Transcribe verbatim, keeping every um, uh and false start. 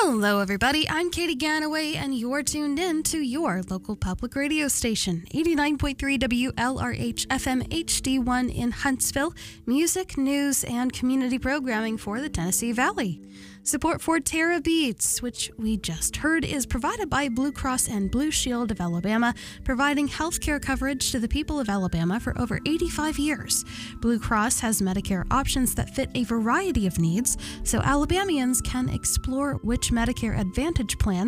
Hello, everybody. I'm Katie Ganaway, and you're tuned in to your local public radio station, eighty-nine point three W L R H F M H D one in Huntsville, music, news, and community programming for the Tennessee Valley. Support for Tara Beats, which we just heard, is provided by Blue Cross and Blue Shield of Alabama, providing health care coverage to the people of Alabama for over eighty-five years. Blue Cross has Medicare options that fit a variety of needs, so Alabamians can explore which Medicare Advantage plan